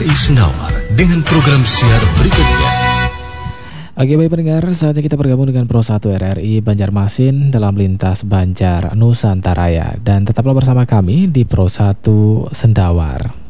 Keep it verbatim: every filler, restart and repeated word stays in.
R I Sendawar dengan program siar berikutnya. Oke baik pendengar, saatnya kita bergabung dengan Pro satu R R I Banjarmasin dalam lintas Banjar Nusantara, dan tetaplah bersama kami di Pro satu Sendawar.